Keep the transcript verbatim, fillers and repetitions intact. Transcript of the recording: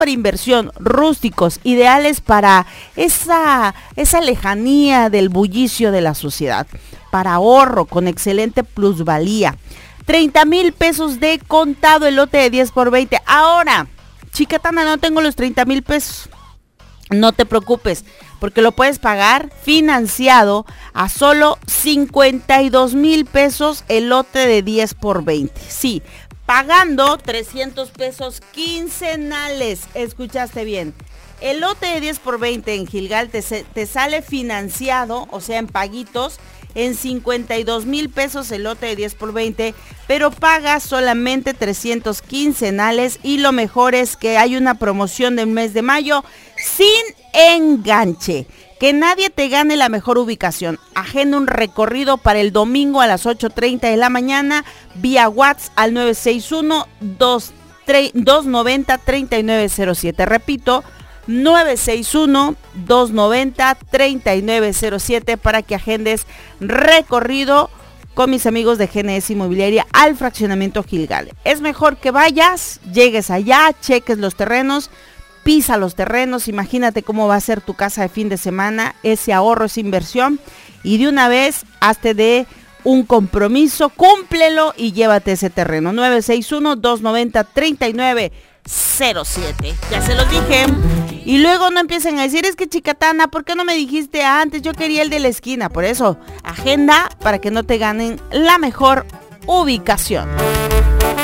para inversión, rústicos, ideales para esa, esa lejanía del bullicio de la sociedad, para ahorro con excelente plusvalía. treinta mil pesos de contado el lote de diez por veinte. Ahora, Chicatana, no tengo los treinta mil pesos. No te preocupes, porque lo puedes pagar financiado a solo cincuenta y dos mil pesos el lote de diez por veinte. Sí, pagando trescientos pesos quincenales. Escuchaste bien. El lote de diez por veinte en Gilgal te, te sale financiado, o sea, en paguitos, en cincuenta y dos mil pesos el lote de diez por veinte, pero pagas solamente trescientos quincenales, y lo mejor es que hay una promoción del mes de mayo sin enganche. Que nadie te gane la mejor ubicación. Agenda un recorrido para el domingo a las ocho treinta de la mañana vía WhatsApp al nueve seis uno, dos nueve cero, tres nueve cero siete. Repito, nueve seis uno, dos nueve cero, tres nueve cero siete para que agendes recorrido con mis amigos de G N S Inmobiliaria al fraccionamiento Gilgal. Es mejor que vayas, llegues allá, cheques los terrenos, pisa los terrenos, imagínate cómo va a ser tu casa de fin de semana, ese ahorro, esa inversión, y de una vez hazte de un compromiso, cúmplelo y llévate ese terreno. nueve seis uno, dos nueve cero, tres nueve cero siete. Ya se los dije. Y luego no empiecen a decir, es que Chicatana, ¿por qué no me dijiste antes? Yo quería el de la esquina. Por eso, agenda para que no te ganen la mejor ubicación.